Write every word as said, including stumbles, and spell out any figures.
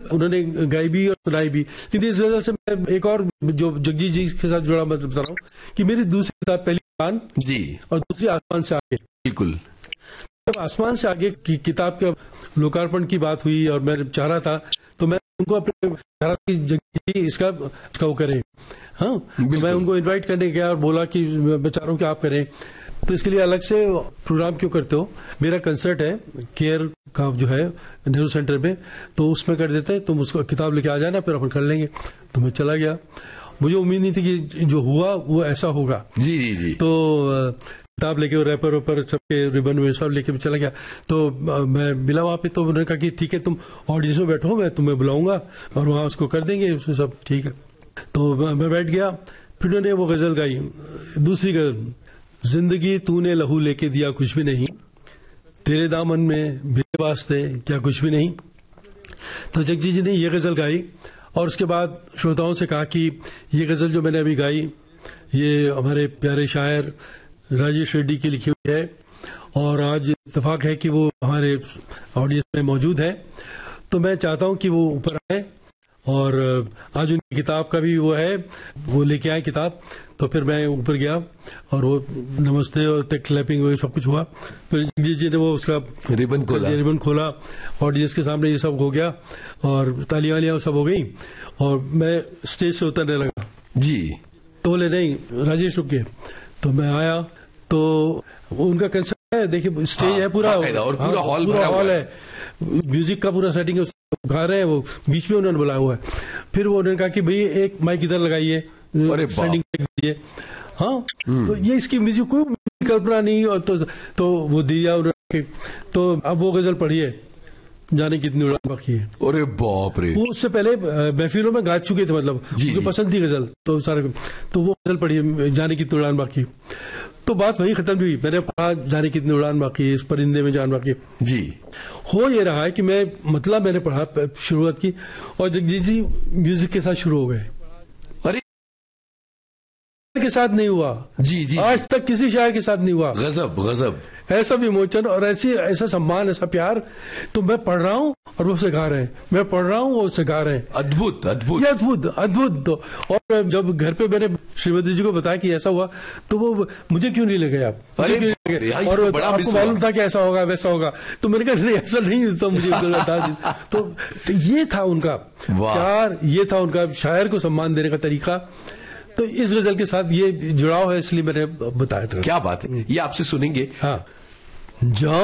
उन्होंने गाई भी और सुनाई भी। लेकिन इस गजल से मैं एक और जो जगजीत जी के साथ जुड़ा मैं बता रहा हूँ कि मेरी दूसरी किताब पहली आसमान जी और दूसरी आसमान से आगे। बिल्कुल। जब आसमान से आगे की किताब के लोकार्पण की बात हुई और मैं चाह रहा था तो मैं उनको अपने जगजीत जी इसका इसका वो करें। हाँ, तो मैं उनको इनवाइट करने गया और बोला कि मैं चाह रहा हूँ कि आप करें, तो इसके लिए अलग से प्रोग्राम क्यों करते हो? मेरा कंसर्ट है केयर का जो है नेहरू सेंटर में, तो उसमें कर देते हैं, तुम उसको किताब लेके आ जाना, फिर अपन कर लेंगे। तो मैं चला गया, मुझे उम्मीद नहीं थी कि जो हुआ वो ऐसा होगा। जी जी जी। तो किताब लेके रैपर ऊपर सबके रिबन में सब लेके चला गया। तो मैं मिला वहां पे, तो उन्होंने कहा कि ठीक है तुम ऑडियंस में बैठो, मैं तुम्हें बुलाऊंगा और वहां उसको कर देंगे उसमें सब ठीक है। तो मैं बैठ गया, फिर उन्होंने वो गजल गाई, दूसरी गजल, जिंदगी तूने लहू लेके दिया कुछ भी नहीं, तेरे दामन में मेरे वास्ते क्या कुछ भी नहीं। तो जगजीत जी ने ये गजल गाई और उसके बाद श्रोताओं से कहा कि ये गजल जो मैंने अभी गाई ये हमारे प्यारे शायर राजेश रेड्डी की लिखी हुई है और आज इत्तेफाक है कि वो हमारे ऑडियंस में मौजूद है, तो मैं चाहता हूं कि वो ऊपर आए और आज उनकी किताब का भी वो है, वो लेके आए किताब। तो फिर मैं ऊपर गया और वो नमस्ते और क्लैपिंग वगैरह सब कुछ हुआ। फिर जगजीत जी ने वो उसका रिबन खोला रिबन खोला ऑडियंस के सामने, ये सब हो गया और तालियां वालियां सब हो गई और मैं स्टेज से उतरने लगा जी। तो बोले नहीं राजेश रुकिए। तो मैं आया तो उनका कंसर्ट है, देखिए स्टेज हाँ, है पूरा और पूरा हॉल पूरा हॉल है, म्यूजिक का पूरा सेटिंग है, गा रहे हैं, वो बीच में उन्होंने बुलाया हुआ है। फिर वो उन्होंने कहा कि भाई एक माइक इधर लगाइए, स्टैंडिंग दीजिए। हाँ, तो ये इसकी म्यूजिक कोई कल्पना नहीं। और तो, तो वो दिया उन्होंने। तो अब वो गजल पढ़िए, जाने कितनी उड़ान बाकी है। अरे बाप रे। वो उससे पहले महफिलों में गा चुके थे, मतलब जो पसंद थी गजल, तो सारे तो वो गजल पढ़िए, जाने कितनी उड़ान बाकी। तो बात वही खत्म हुई, मैंने पढ़ा जाने कितनी उड़ान बाकी, इस परिंदे में जान बाकी। जी हो ये रहा है कि मैं मतलब मैंने पढ़ा शुरुआत की और जगजीत जी म्यूजिक के साथ शुरू हो गए। अरे के साथ नहीं हुआ जी जी, आज तक किसी शायर के साथ नहीं हुआ। गजब गजब, ऐसा विमोचन और ऐसी ऐसा सम्मान, ऐसा प्यार। तो मैं पढ़ रहा हूँ और वो सिखा रहे हैं, मैं पढ़ रहा हूँ वो सिखा रहे हैं। अद्भुत अद्भुत, ये अद्भुत अद्भुत। तो और जब घर पे मैंने श्रीमती जी को बताया कि ऐसा हुआ, तो वो मुझे क्यों नहीं ले गए आप? अरे और आपको मालूम था कि ऐसा होगा वैसा होगा? तो मैंने कहा नहीं ऐसा नहीं, सब मुझे बता। तो ये था उनका प्यार, ये था उनका शायर को सम्मान देने का तरीका। तो इस गजल के साथ ये जुड़ाव है, इसलिए मैंने बताया था। क्या बात है, ये आपसे सुनेंगे। हाँ,